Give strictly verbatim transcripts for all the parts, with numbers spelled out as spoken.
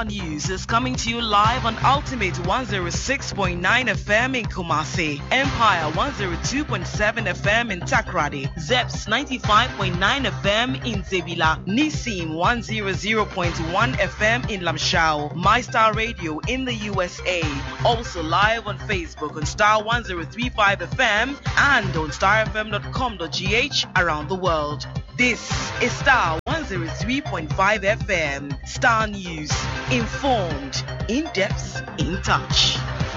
Star News is coming to you live on Ultimate one oh six point nine F M in Kumasi, Empire one oh two point seven F M in Takrady, Zeps ninety-five point nine F M in Zebila, Nissim one hundred point one F M in Lamshao, My Star Radio in the U S A. Also live on Facebook on Star one oh three point five F M and on star f m dot com dot g h around the world. This is Star one oh three point five F M. Star News. Informed, in depth, in touch.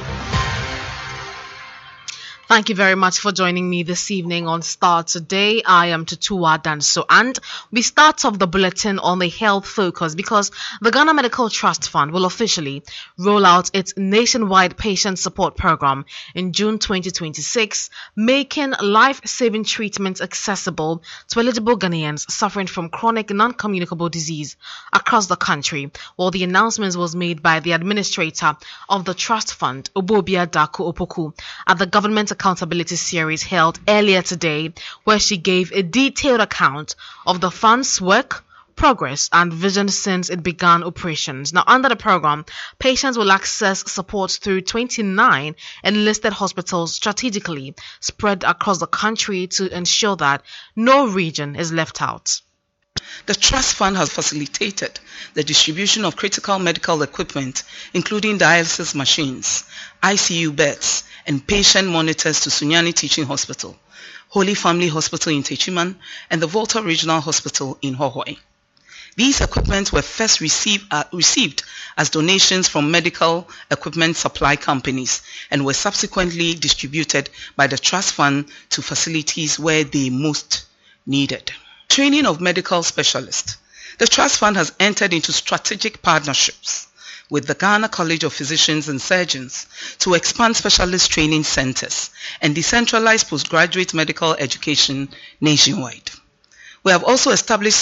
Thank you very much for joining me this evening on Star Today. I am Tutua Danso, and we start off the bulletin on the health focus because the Ghana Medical Trust Fund will officially roll out its nationwide patient support program in June twenty twenty-six, making life-saving treatments accessible to eligible Ghanaians suffering from chronic non-communicable disease across the country. Well, the announcement was made by the administrator of the Trust Fund, Obobia Daku Opoku, at the Government Accountability Series held earlier today, where she gave a detailed account of the fund's work, progress and vision since it began operations. Now, under the program, patients will access support through twenty-nine enlisted hospitals strategically spread across the country to ensure that no region is left out. The Trust Fund has facilitated the distribution of critical medical equipment, including dialysis machines, I C U beds, and patient monitors to Sunyani Teaching Hospital, Holy Family Hospital in Techiman, and the Volta Regional Hospital in Hohoi. These equipment were first received, uh, received as donations from medical equipment supply companies and were subsequently distributed by the Trust Fund to facilities where they most needed. Training of medical specialists. The Trust Fund has entered into strategic partnerships with the Ghana College of Physicians and Surgeons to expand specialist training centers and decentralize postgraduate medical education nationwide. We have also established